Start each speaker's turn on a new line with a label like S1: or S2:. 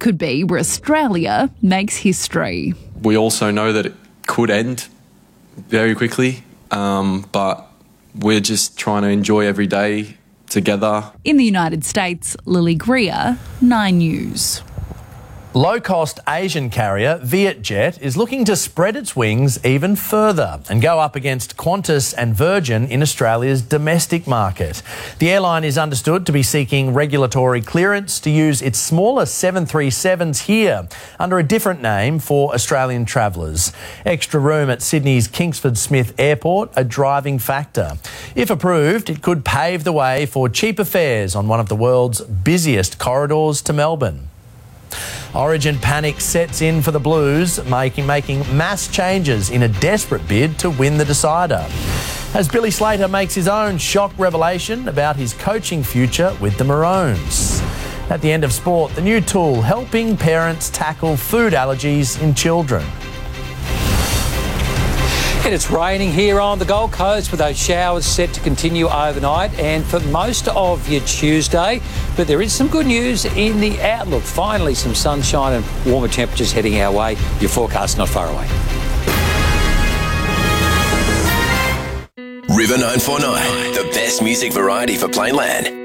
S1: could be where Australia makes history.
S2: We also know that it could end very quickly, but we're just trying to enjoy every day together.
S1: In the United States, Lily Greer, 9 News.
S3: Low-cost Asian carrier Vietjet is looking to spread its wings even further and go up against Qantas and Virgin in Australia's domestic market. The airline is understood to be seeking regulatory clearance to use its smaller 737s here under a different name for Australian travellers. Extra room at Sydney's Kingsford Smith Airport a driving factor. If approved, it could pave the way for cheaper fares on one of the world's busiest corridors to Melbourne. Origin panic sets in for the Blues, making mass changes in a desperate bid to win the decider. As Billy Slater makes his own shock revelation about his coaching future with the Maroons. At the end of sport, the new tool helping parents tackle food allergies in children.
S4: And it's raining here on the Gold Coast with those showers set to continue overnight and for most of your Tuesday. But there is some good news in the outlook. Finally, some sunshine and warmer temperatures heading our way. Your forecast not far away.
S5: River 949, the best music variety for Plainland.